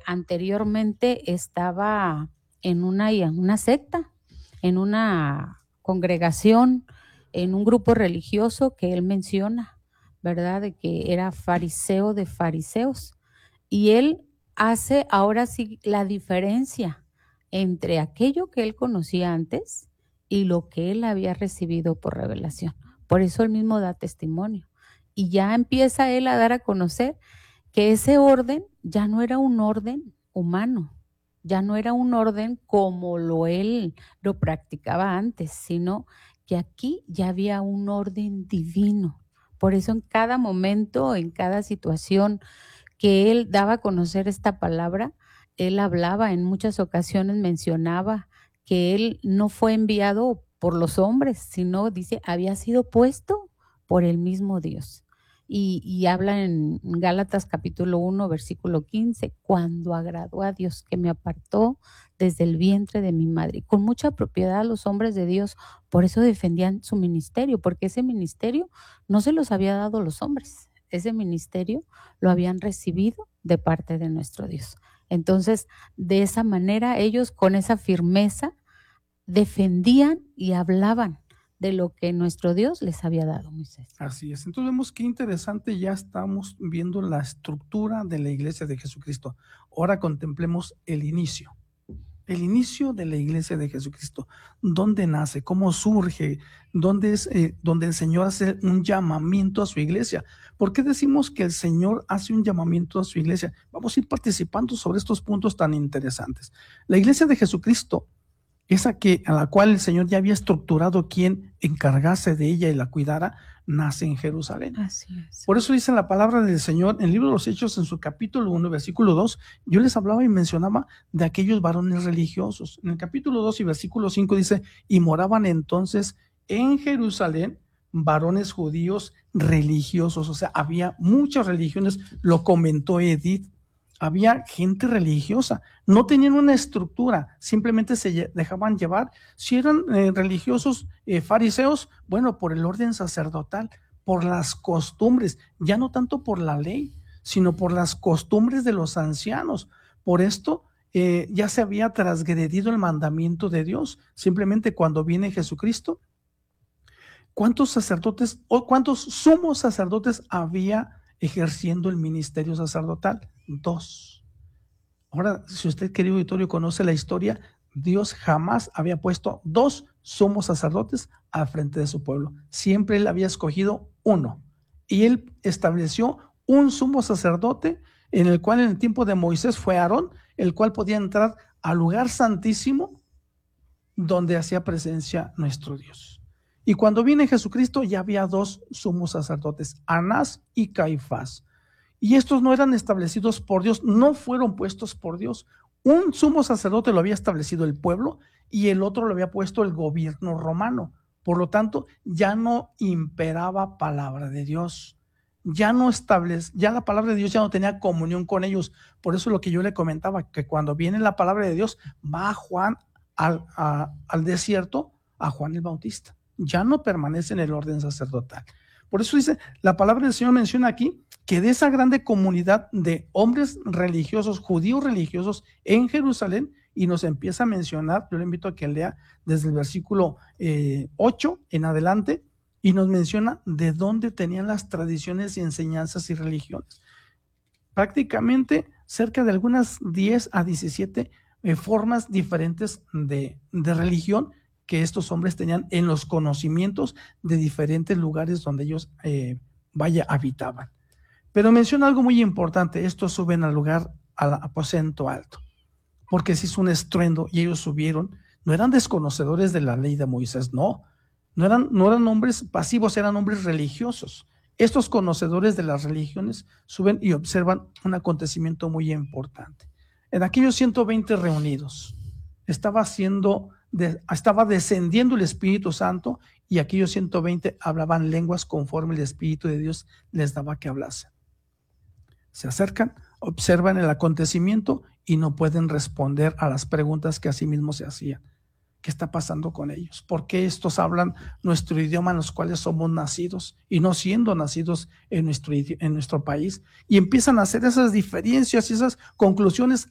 anteriormente estaba en una secta, en una congregación, en un grupo religioso que él menciona, ¿verdad? De que era fariseo de fariseos. Y él hace ahora sí la diferencia entre aquello que él conocía antes y lo que él había recibido por revelación. Por eso él mismo da testimonio. Y ya empieza él a dar a conocer que ese orden ya no era un orden humano, ya no era un orden como él lo practicaba antes, sino que aquí ya había un orden divino. Por eso en cada momento, en cada situación que él daba a conocer esta palabra, él hablaba, en muchas ocasiones mencionaba que él no fue enviado por los hombres, sino dice, había sido puesto por el mismo Dios. Y habla en Gálatas capítulo 1, versículo 15, cuando agradó a Dios que me apartó desde el vientre de mi madre. Y con mucha propiedad los hombres de Dios por eso defendían su ministerio, porque ese ministerio no se los había dado los hombres. Ese ministerio lo habían recibido de parte de nuestro Dios. Entonces, de esa manera, ellos con esa firmeza defendían y hablaban de lo que nuestro Dios les había dado, Moisés. Así es. Entonces vemos qué interesante, ya estamos viendo la estructura de la iglesia de Jesucristo. Ahora contemplemos el inicio. El inicio de la iglesia de Jesucristo. ¿Dónde nace? ¿Cómo surge? ¿Dónde es donde el Señor hace un llamamiento a su iglesia? ¿Por qué decimos que el Señor hace un llamamiento a su iglesia? Vamos a ir participando sobre estos puntos tan interesantes. La iglesia de Jesucristo, esa a la cual el Señor ya había estructurado quien encargase de ella y la cuidara, nace en Jerusalén. Así es. Por eso dice la palabra del Señor en el libro de los Hechos, en su capítulo 1, versículo 2, yo les hablaba y mencionaba de aquellos varones religiosos. En el capítulo 2 y versículo 5 dice, y moraban entonces en Jerusalén varones judíos religiosos. O sea, había muchas religiones, lo comentó Edith. Había gente religiosa, no tenían una estructura, simplemente se dejaban llevar. Si eran religiosos fariseos, bueno, por el orden sacerdotal, por las costumbres, ya no tanto por la ley, sino por las costumbres de los ancianos. Por esto ya se había transgredido el mandamiento de Dios. Simplemente cuando viene Jesucristo, ¿cuántos sacerdotes o cuántos sumos sacerdotes había ejerciendo el ministerio sacerdotal? 2. Ahora, si usted, querido auditorio, conoce la historia, Dios jamás había puesto 2 sumos sacerdotes al frente de su pueblo. Siempre él había escogido uno. Y él estableció un sumo sacerdote en el cual en el tiempo de Moisés fue Aarón, el cual podía entrar al lugar santísimo donde hacía presencia nuestro Dios. Y cuando viene Jesucristo ya había 2 sumos sacerdotes, Anás y Caifás. Y estos no eran establecidos por Dios, no fueron puestos por Dios. Un sumo sacerdote lo había establecido el pueblo y el otro lo había puesto el gobierno romano. Por lo tanto, ya no imperaba palabra de Dios. Ya la palabra de Dios ya no tenía comunión con ellos. Por eso lo que yo le comentaba, que cuando viene la palabra de Dios, va Juan al desierto, a Juan el Bautista. Ya no permanece en el orden sacerdotal. Por eso dice, la palabra del Señor menciona aquí que de esa grande comunidad de hombres religiosos, judíos religiosos en Jerusalén, y nos empieza a mencionar, yo le invito a que lea desde el versículo 8 en adelante, y nos menciona de dónde tenían las tradiciones y enseñanzas y religiones. Prácticamente cerca de algunas 10 a 17 formas diferentes de religión que estos hombres tenían en los conocimientos de diferentes lugares donde ellos habitaban. Pero menciona algo muy importante, estos suben al lugar, al aposento alto, porque se hizo un estruendo y ellos subieron. No eran desconocedores de la ley de Moisés, no eran hombres pasivos, eran hombres religiosos. Estos conocedores de las religiones suben y observan un acontecimiento muy importante. En aquellos 120 reunidos estaba descendiendo el Espíritu Santo, y aquellos 120 hablaban lenguas conforme el Espíritu de Dios les daba que hablasen. Se acercan, observan el acontecimiento y no pueden responder a las preguntas que a sí mismos se hacían. ¿Qué está pasando con ellos? ¿Por qué estos hablan nuestro idioma en los cuales somos nacidos y no siendo nacidos en nuestro país? Y empiezan a hacer esas diferencias y esas conclusiones